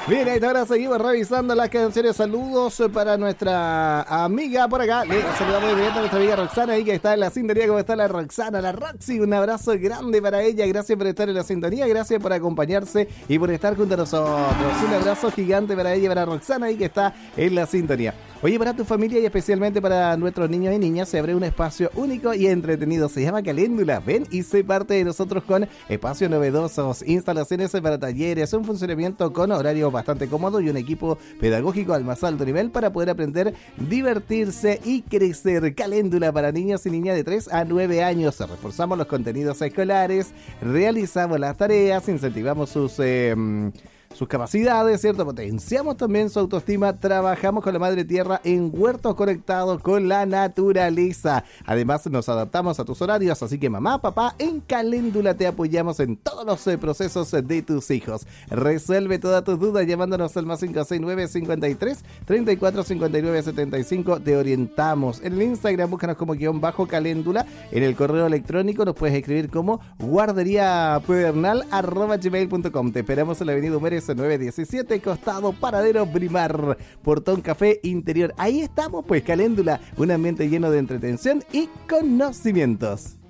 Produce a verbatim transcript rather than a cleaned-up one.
Bien, ahora seguimos revisando las canciones. Saludos para nuestra amiga por acá. Le saludamos de inmediato a nuestra amiga Roxana ahí que está en la sintonía. ¿Cómo está la Roxana? La Roxy, un abrazo grande para ella. Gracias por estar en la sintonía, gracias por acompañarse y por estar junto a nosotros. Un abrazo gigante para ella y para Roxana ahí que está en la sintonía. Oye, para tu familia y especialmente para nuestros niños y niñas se abre un espacio único y entretenido. Se llama Caléndula. Ven y sé parte de nosotros con espacios novedosos, instalaciones para talleres, un funcionamiento con horario bastante cómodo y un equipo pedagógico al más alto nivel para poder aprender, divertirse y crecer. Caléndula para niños y niñas de tres a nueve años. Reforzamos los contenidos escolares, realizamos las tareas, incentivamos sus... Eh, sus capacidades, ¿cierto? Potenciamos también su autoestima, trabajamos con la madre tierra en huertos conectados con la naturaleza. Además nos adaptamos a tus horarios, así que mamá, papá, en Caléndula te apoyamos en todos los eh, procesos de tus hijos. Resuelve todas tus dudas llamándonos al más cinco seis nueve, cincuenta y tres, treinta y cuatro, cincuenta y nueve, setenta y cinco. Te orientamos. En el Instagram búscanos como guión bajo Caléndula. En el correo electrónico nos puedes escribir como guarderíapedernal arroba gmail punto com. Te esperamos en la avenida Humérez nueve diecisiete, costado Paradero Brimar, Portón Café Interior. Ahí estamos, pues, Caléndula, un ambiente lleno de entretención y conocimientos.